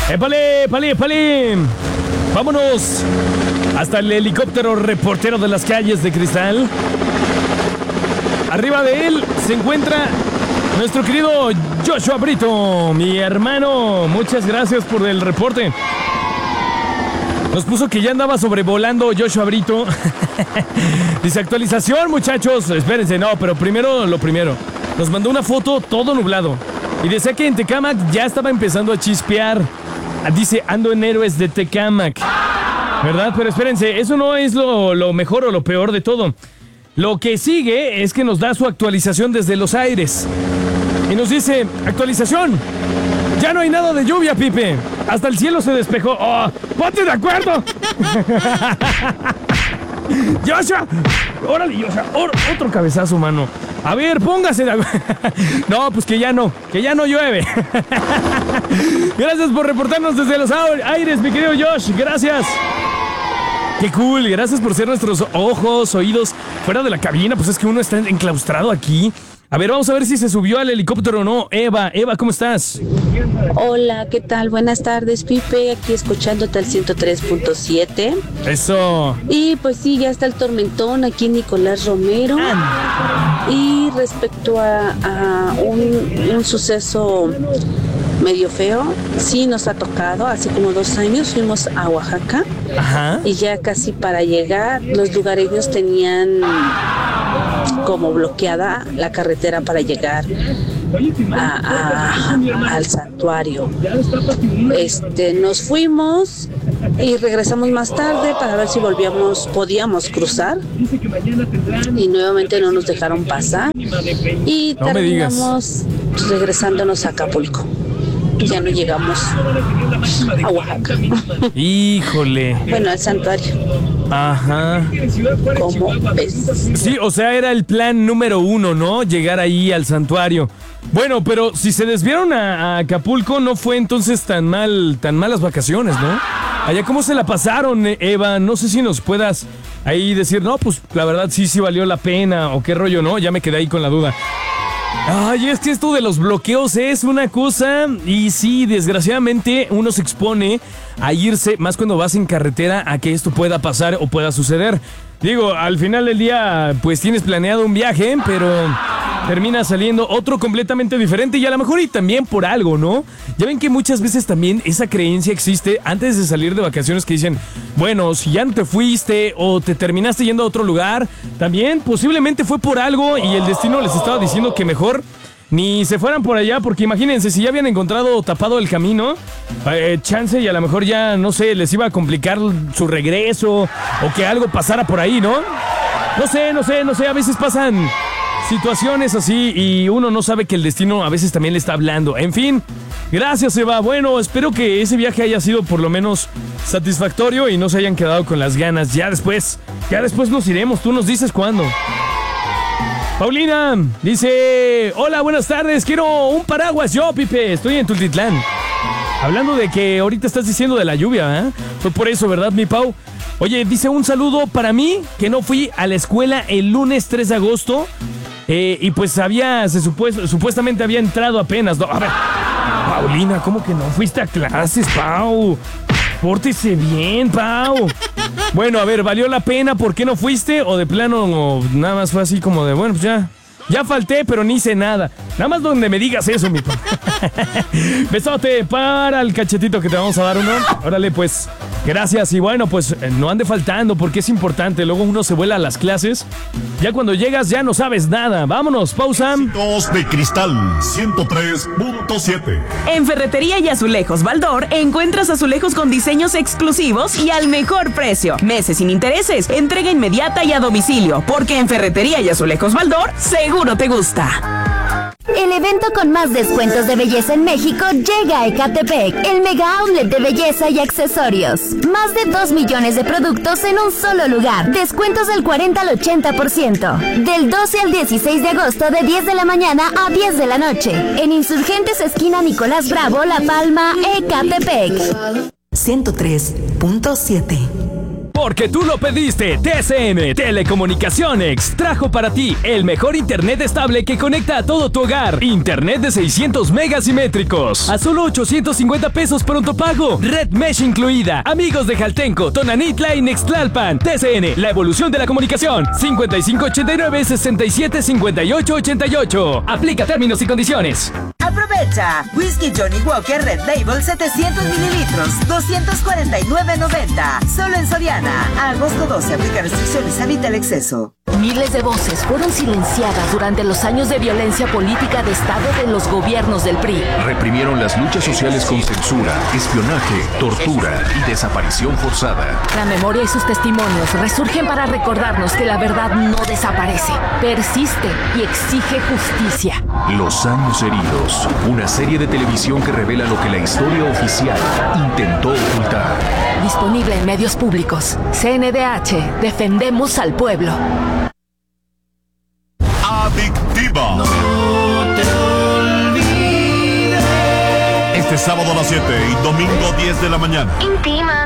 ¡Épale, épale, épale! Vámonos hasta el helicóptero reportero de las calles de cristal. Arriba de él se encuentra nuestro querido Joshua Brito, mi hermano. Muchas gracias por el reporte. Nos puso que ya andaba sobrevolando Joshua Brito. Dice, actualización, muchachos. Espérense, no, pero primero lo primero. Nos mandó una foto todo nublado. Y decía que en Tecámac ya estaba empezando a chispear. Dice, ando en Héroes de Tecámac. ¿Verdad? Pero espérense, eso no es lo mejor o lo peor de todo. Lo que sigue es que nos da su actualización desde Los Aires. Y nos dice, actualización. Ya no hay nada de lluvia, Pipe. Hasta el cielo se despejó. ¡Oh! ¡Ponte de acuerdo! ¡Joshua! ¡Órale, Joshua! Otro cabezazo, mano. A ver, póngase de acuerdo. No, pues que ya no llueve. Gracias por reportarnos desde Los Aires, mi querido Josh. Gracias. ¡Qué cool! Gracias por ser nuestros ojos, oídos fuera de la cabina. Pues es que uno está enclaustrado aquí. A ver, vamos a ver si se subió al helicóptero o no. Eva, ¿cómo estás? Hola, ¿qué tal? Buenas tardes, Pipe. Aquí escuchándote al 103.7. Eso. Y pues sí, ya está el tormentón aquí en Nicolás Romero. Y respecto a un suceso medio feo, sí nos ha tocado. Hace como 2 años fuimos a Oaxaca. Ajá. Y ya casi para llegar, los lugareños tenían como bloqueada la carretera para llegar al santuario. Nos fuimos y regresamos más tarde para ver si podíamos cruzar, y nuevamente no nos dejaron pasar y terminamos regresándonos a Acapulco. Ya no llegamos a Oaxaca. Híjole. Bueno, al santuario. Ajá. ¿Cómo ves? Sí, o sea, era el plan número 1, ¿no? Llegar ahí al santuario. Bueno, pero si se desviaron a Acapulco, no fue entonces tan malas vacaciones, ¿no? Allá, ¿cómo se la pasaron, Eva? No sé si nos puedas ahí decir, no, pues la verdad sí valió la pena, o qué rollo, ¿no? Ya me quedé ahí con la duda. Ay, es que esto de los bloqueos es una cosa, y sí, desgraciadamente uno se expone a irse, más cuando vas en carretera, a que esto pueda pasar o pueda suceder. Digo, al final del día, pues tienes planeado un viaje, pero termina saliendo otro completamente diferente, y a lo mejor y también por algo, ¿no? Ya ven que muchas veces también esa creencia existe antes de salir de vacaciones, que dicen, bueno, si ya no te fuiste o te terminaste yendo a otro lugar, también posiblemente fue por algo y el destino les estaba diciendo que mejor ni se fueran por allá, porque imagínense, si ya habían encontrado tapado el camino, chance y a lo mejor ya, no sé, les iba a complicar su regreso o que algo pasara por ahí, ¿no? No sé, a veces pasan situaciones así y uno no sabe que el destino a veces también le está hablando. En fin, gracias, Eva. Bueno, espero que ese viaje haya sido por lo menos satisfactorio y no se hayan quedado con las ganas. Ya después nos iremos, tú nos dices cuándo. Paulina dice, hola, buenas tardes, quiero un paraguas yo, Pipe, estoy en Tultitlán. Hablando de que ahorita estás diciendo de la lluvia, ¿eh? Fue por eso, ¿verdad, mi Pau? Oye, dice, un saludo para mí, que no fui a la escuela el lunes 3 de agosto, y pues supuestamente había entrado apenas. No, a ver, Paulina, ¿cómo que no fuiste a clases, Pau? Pórtese bien, Pau. Bueno, a ver, ¿valió la pena? ¿Por qué no fuiste? ¿O de plano o nada más fue así como de, bueno, pues ya falté, pero ni hice nada? Nada más donde me digas eso, mi Pau. Besote para el cachetito que te vamos a dar uno. Órale, pues, gracias. Y bueno, pues no ande faltando porque es importante. Luego uno se vuela a las clases. Ya cuando llegas ya no sabes nada. Vámonos, pausa. Éxitos de Cristal 103.7. En Ferretería y Azulejos Baldor encuentras azulejos con diseños exclusivos y al mejor precio. Meses sin intereses, entrega inmediata y a domicilio. Porque en Ferretería y Azulejos Baldor seguro te gusta. El evento con más descuentos de belleza en México llega a Ecatepec, el mega outlet de belleza y accesorios. Más de 2 millones de productos en un solo lugar. Descuentos del 40 al 80%. Del 12 al 16 de agosto de 10 de la mañana a 10 de la noche. En Insurgentes esquina Nicolás Bravo, La Palma, Ecatepec. 103.7. Porque tú lo pediste. TCN Telecomunicaciones trajo para ti el mejor internet estable que conecta a todo tu hogar. Internet de 600 megas simétricos a solo 850 pesos pronto pago. Red Mesh incluida. Amigos de Jaltenco, Tonanitla y Nextlalpan. TCN, la evolución de la comunicación. 5589-675888. Aplica términos y condiciones. Aprovecha. Whisky Johnny Walker Red Label 700 mililitros, 249.90. Solo en Soriana. A agosto 12. Aplica restricciones. Evita el exceso. Miles de voces fueron silenciadas durante los años de violencia política de Estado de los gobiernos del PRI. Reprimieron las luchas sociales con censura, espionaje, tortura y desaparición forzada. La memoria y sus testimonios resurgen para recordarnos que la verdad no desaparece, persiste y exige justicia. Los años heridos, una serie de televisión que revela lo que la historia oficial intentó ocultar. Disponible en medios públicos. CNDH, defendemos al pueblo. Adictiva. No te olvides. Este sábado a las 7 y domingo 10 de la mañana. Intima.